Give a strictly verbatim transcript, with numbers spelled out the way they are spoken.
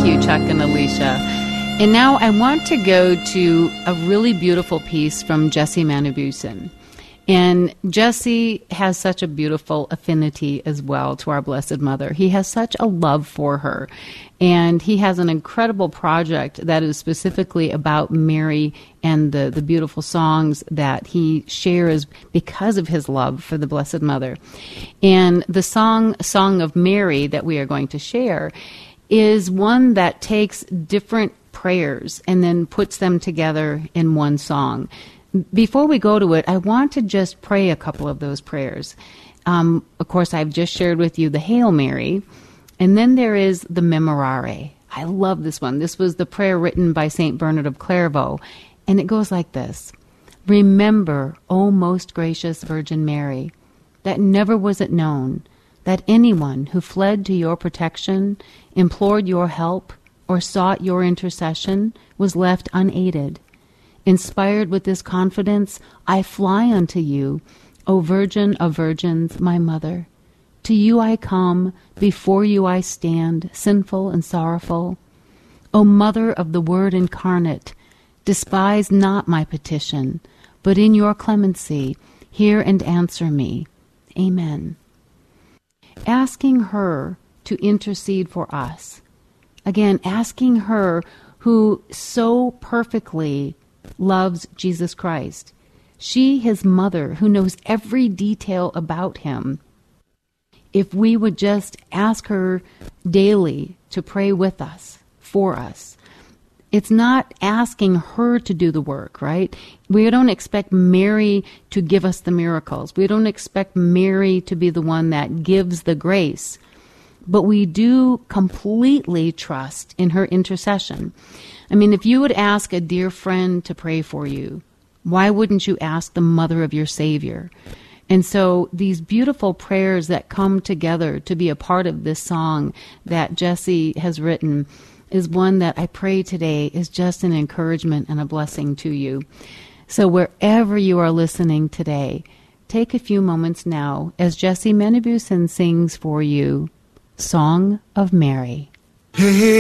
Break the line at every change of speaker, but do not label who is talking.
Thank you, Chuck and Alicia. And now I want to go to a really beautiful piece from Jesse Manibusan. And Jesse has such a beautiful affinity as well to our Blessed Mother. He has such a love for her. And he has an incredible project that is specifically about Mary and the, the beautiful songs that he shares because of his love for the Blessed Mother. And the song, Song of Mary, that we are going to share is one that takes different prayers and then puts them together in one song. Before we go to it, I want to just pray a couple of those prayers. Um, of course, I've just shared with you the Hail Mary, and then there is the Memorare. I love this one. This was the prayer written by Saint Bernard of Clairvaux, and it goes like this. Remember, O most gracious Virgin Mary, that never was it known that anyone who fled to your protection, implored your help, or sought your intercession was left unaided. Inspired with this confidence, I fly unto you, O Virgin of Virgins, my Mother. To you I come, before you I stand, sinful and sorrowful. O Mother of the Word incarnate, despise not my petition, but in your clemency hear and answer me. Amen. Asking her to intercede for us. Again, asking her who so perfectly loves Jesus Christ. She, his mother, who knows every detail about him. If we would just ask her daily to pray with us, for us. It's not asking her to do the work, right? We don't expect Mary to give us the miracles. We don't expect Mary to be the one that gives the grace. But we do completely trust in her intercession. I mean, if you would ask a dear friend to pray for you, why wouldn't you ask the mother of your Savior? And so these beautiful prayers that come together to be a part of this song that Jesse has written is one that I pray today is just an encouragement and a blessing to you. So wherever you are listening today, take a few moments now as Jesse Manibusan sings for you, Song of Mary.